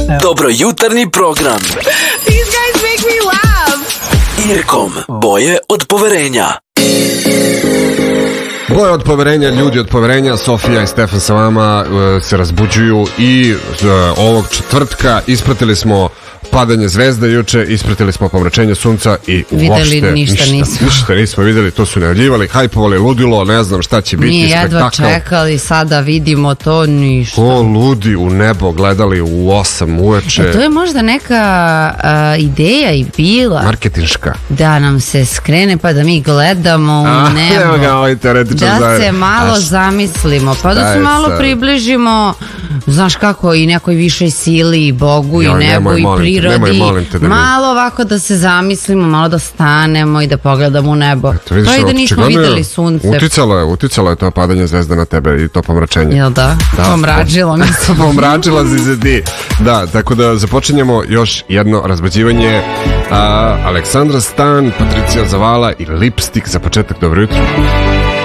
Dobro jutarnji program. These guys make me laugh. Irkom, boje od poverenja. Boje od poverenja, ljudi od poverenja, Sofija i Stefan sa vama se razbuđuju i ovog četvrtka ispratili smo padanje zvezda juče, ispratili smo pomračenje sunca i uopšte ništa nismo videli, to su najavljivali, hajpovali, ludilo, ne znam šta će biti. Mi jedva čekali, sada vidimo to, ništa. Ko ludi u nebo gledali u 8 uveče. To je možda neka ideja i bila. Marketinška. Da nam se skrene pa da mi gledamo u nebo. Da se malo zamislimo, pa da se malo približimo, znaš kako, i nekoj višoj sili, i Bogu, i nebu, i prirodi. Malo ovako da se zamislimo, malo da stanemo i da pogledamo u nebo. To i da nismo videli sunce. Uticalo je to padanje zvezda na tebe i to pomračenje. Jel da? Pomračilo mi se. Pomračila si se ti. Da, tako da započinjemo još jedno razbađivanje. Aleksandra Stan, Patricija Zavala i Lipstick za početak. Dobro jutro.